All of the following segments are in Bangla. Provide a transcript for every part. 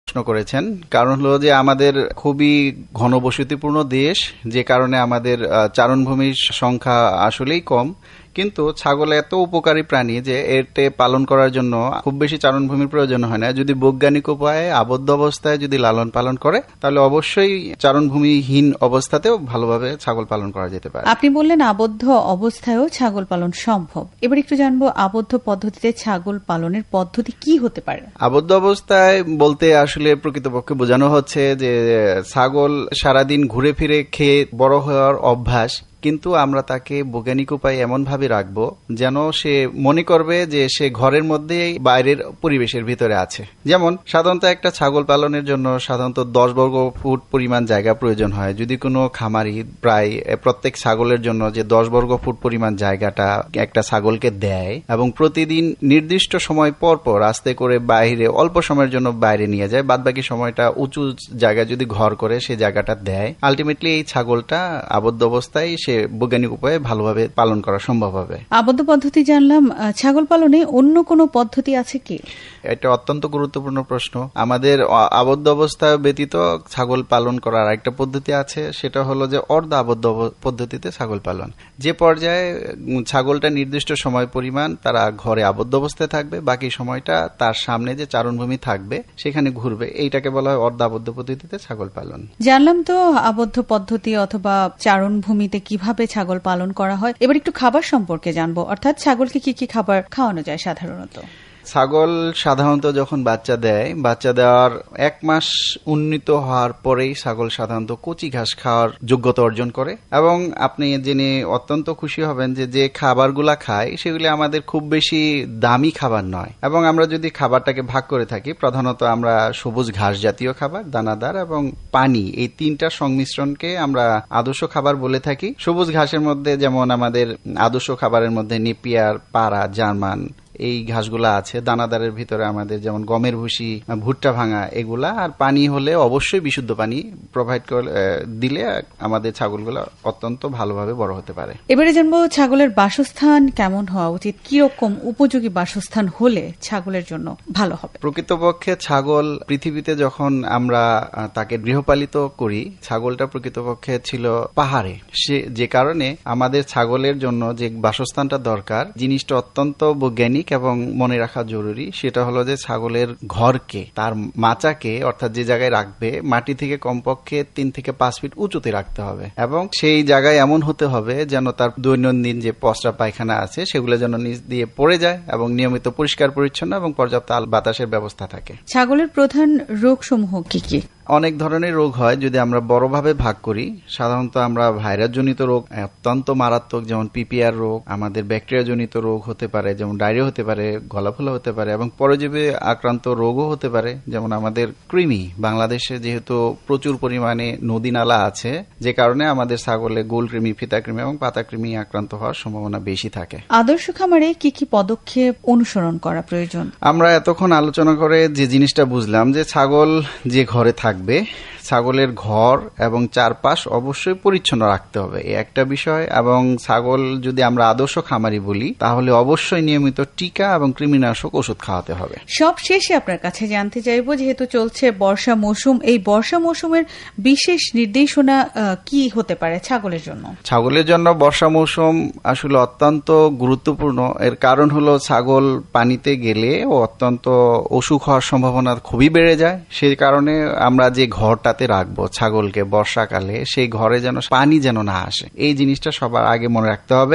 প্রশ্ন করেছেন। কারণ হলো যে আমাদের খুবই ঘনবসতিপূর্ণ দেশ, যে কারণে আমাদের চারণভূমির সংখ্যা আসলেই কম। কিন্তু ছাগল এত উপকারী প্রাণী যে এতে পালন করার জন্য খুব বেশি চারণভূমির প্রয়োজন হয় না। যদি বৈজ্ঞানিক উপায়ে আবদ্ধ অবস্থায় যদি লালন পালন করে তাহলে অবশ্যই চারণভূমিহীন অবস্থাতেও ভালোভাবে ছাগল পালন করা যেতে পারে। আপনি বললেন আবদ্ধ অবস্থায়ও ছাগল পালন সম্ভব। এবার একটু জানবো আবদ্ধ পদ্ধতিতে ছাগল পালনের পদ্ধতি কি হতে পারে? আবদ্ধ অবস্থায় বলতে আসলে প্রকৃতপক্ষে বোঝানো হচ্ছে যে ছাগল সারাদিন ঘুরে ফিরে খেয়ে বড় হওয়ার অভ্যাস, কিন্তু আমরা তাকে বৈজ্ঞানিক উপায়ে এমন ভাবে রাখবো যেন সে মনে করবে যে সে ঘরের মধ্যে বাইরের পরিবেশের ভিতরে আছে। যেমন সাধারণত একটা ছাগল পালনের জন্য সাধারণত 10 বর্গ ফুট পরিমাণ জায়গা প্রয়োজন হয়। যদি কোনো খামারি প্রায় প্রত্যেক ছাগলের জন্য যে 10 বর্গ ফুট পরিমাণ জায়গাটা একটা ছাগলকে দেয় এবং প্রতিদিন নির্দিষ্ট সময় পর পর আস্তে করে বাইরে অল্প সময়ের জন্য বাইরে নিয়ে যায়, বাদবাকি সময়টা উঁচু জায়গায় যদি ঘর করে সে জায়গাটা দেয়, আলটিমেটলি এই ছাগলটা আবদ্ধ অবস্থায় বৈজ্ঞানিক উপায়ে ভালোভাবে পালন করা সম্ভব হবে। আবদ্ধ পদ্ধতি জানলাম, ছাগল পালনে অন্য কোনো পদ্ধতি আছে কি? এটা অত্যন্ত গুরুত্বপূর্ণ প্রশ্ন। আমাদের আবদ্ধ অবস্থা ব্যতীত ছাগল পালন করার আরেকটা পদ্ধতি আছে, সেটা হলো যে অর্ধ আবদ্ধ পদ্ধতিতে ছাগল পালন। যে পর্যায়ে ছাগলটা নির্দিষ্ট সময় পরিমাণ তারা ঘরে আবদ্ধ অবস্থায় থাকবে, বাকি সময়টা তার সামনে যে চারণভূমি থাকবে সেখানে ঘুরবে, এইটাকে বলা হয় অর্ধ আবদ্ধ পদ্ধতিতে ছাগল পালন। জানলাম তো আবদ্ধ পদ্ধতি অথবা চারণভূমিতে কিভাবে ছাগল পালন করা হয়। এবার একটু খাবার সম্পর্কে জানবো, অর্থাৎ ছাগলকে কি কি খাবার খাওয়ানো যায় সাধারণত? ছাগল সাধারণত যখন বাচ্চা দেয়, বাচ্চা দেওয়ার 1 মাস উন্নীত হওয়ার পরেই ছাগল সাধারণত কচি ঘাস খাওয়ার যোগ্যতা অর্জন করে। এবং আপনি জেনে অত্যন্ত খুশি হবেন যে যে খাবারগুলা খায় সেগুলি আমাদের খুব বেশি দামি খাবার নয়। এবং আমরা যদি খাবারটাকে ভাগ করে থাকি, প্রধানত আমরা সবুজ ঘাস জাতীয় খাবার, দানাদার এবং পানি, এই 3টা সংমিশ্রণকে আমরা আদর্শ খাবার বলে থাকি। সবুজ ঘাসের মধ্যে যেমন আমাদের আদর্শ খাবারের মধ্যে নেপিয়ার, পাড়া, জার্মান এই ঘাসগুলা আছে। দানাদারের ভিতরে আমাদের যেমন গমের ভুসি, ভুট্টা ভাঙা এগুলা, আর পানি হলে অবশ্যই বিশুদ্ধ পানি প্রোভাইড দিলে আমাদের ছাগলগুলো অত্যন্ত ভালোভাবে বড় হতে পারে। এবারে জানবো ছাগলের বাসস্থান কেমন হওয়া উচিত, কিরকম উপযোগী বাসস্থান হলে ছাগলের জন্য ভালো হবে? প্রকৃতপক্ষে ছাগল পৃথিবীতে যখন আমরা তাকে গৃহপালিত করি, ছাগলটা প্রকৃতপক্ষে ছিল পাহাড়ে। যে কারণে আমাদের ছাগলের জন্য যে বাসস্থানটা দরকার, জিনিসটা অত্যন্ত বৈজ্ঞানিক এবং মনে রাখা জরুরি। সেটা হলো যে ছাগলের ঘরকে, তার মাচাকে, অর্থাৎ যে জায়গায় রাখবে, মাটি থেকে কমপক্ষে 3 থেকে 5 ফিট উঁচুতে রাখতে হবে। এবং সেই জায়গায় এমন হতে হবে যেন তার দৈনন্দিন যে পচরা পায়খানা আছে সেগুলো যেন নিচ দিয়ে পড়ে যায় এবং নিয়মিত পরিষ্কার পরিচ্ছন্ন এবং পর্যাপ্ত বাতাসের ব্যবস্থা থাকে। ছাগলের প্রধান রোগসমূহ কি কি? অনেক ধরনের রোগ হয়। যদি আমরা বড়ভাবে ভাগ করি, সাধারণত আমরা ভাইরাস জনিত রোগ অত্যন্ত মারাত্মক, যেমন পিপিআর রোগ, আমাদের ব্যাকটেরিয়া জনিত রোগ হতে পারে, যেমন ডায়রিয়া হতে পারে, গলাফোলা হতে পারে, এবং পরজীবী আক্রান্ত রোগও হতে পারে, যেমন আমাদের কৃমি। বাংলাদেশে যেহেতু প্রচুর পরিমাণে নদী নালা আছে, যে কারণে আমাদের ছাগলে গোল কৃমি, ফিতা কৃমি এবং পাতা কৃমি আক্রান্ত হওয়ার সম্ভাবনা বেশি থাকে। আদর্শ খামারে কি কি পদক্ষেপ অনুসরণ করা প্রয়োজন? আমরা এতক্ষণ আলোচনা করে যে জিনিসটা বুঝলাম যে ছাগল যে ঘরে থাকবে, ছাগলের ঘর এবং চারপাশ অবশ্যই পরিচ্ছন্ন রাখতে হবে, এই একটা বিষয়। এবং ছাগল যদি আমরা আদর্শ খামারি বলি তাহলে অবশ্যই নিয়মিত টিকা এবং কৃমিনাশক ওষুধ খাওয়াতে হবে। সব শেষে আপনার কাছে জানতে চাইবো, যেহেতু চলছে বর্ষা মৌসুম, এই বর্ষা মৌসুমের বিশেষ নির্দেশনা কি হতে পারে ছাগলের জন্য? ছাগলের জন্য বর্ষা মৌসুম আসলে অত্যন্ত গুরুত্বপূর্ণ। এর কারণ হলো ছাগল পানিতে গেলে ও অত্যন্ত অসুখ হওয়ার সম্ভাবনা খুবই বেড়ে যায়। সেই কারণে আমরা যে ঘরটাতে রাখবো ছাগলকে বর্ষাকালে, সেই ঘরে যেন পানি যেন না আসে, এই জিনিসটা সবার আগে মনে রাখতে হবে।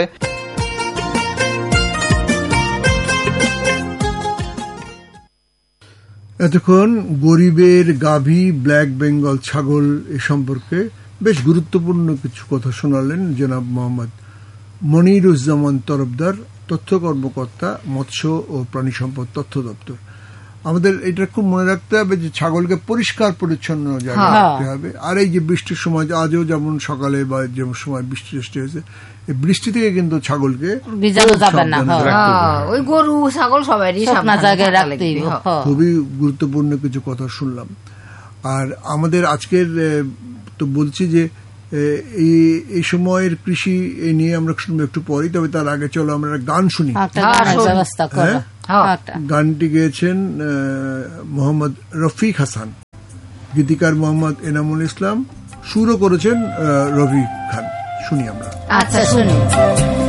এতক্ষণ গরিবের গাভী ব্ল্যাক বেঙ্গল ছাগল এ সম্পর্কে বেশ গুরুত্বপূর্ণ কিছু কথা শোনালেন জনাব মোহাম্মদ মনিরুজ্জামান তরফদার, তথ্য কর্মকর্তা, মৎস্য ও প্রাণী সম্পদ তথ্য দপ্তর। আমাদের এটা খুব মনে রাখতে হবে যে ছাগলকে পরিষ্কার পরিচ্ছন্ন জায়গায় রাখতে হবে। আর এই যে বৃষ্টির সময়, আজও যেমন সকালে বা যে সময় বৃষ্টি হয়েছে, এই বৃষ্টি থেকে কিন্তু ছাগলকে ভিজানো যাবে না, ওই গরু ছাগল সবারই সাবধানে জায়গায় রাখতে হবে। খুবই গুরুত্বপূর্ণ কিছু কথা শুনলাম। আর আমাদের আজকের তো বলছি যে এই সময়ের কৃষি নিয়ে আমরা শুনবো একটু পরেই, তবে তার আগে চলো আমরা গান শুনি। গানটি গেয়েছেন মোহাম্মদ রফিক হাসান। গীতিকার মোহাম্মদ এনামুল ইসলাম, সুরও করেছেন রফি খান। শুনি আমরা। আচ্ছা শুনি।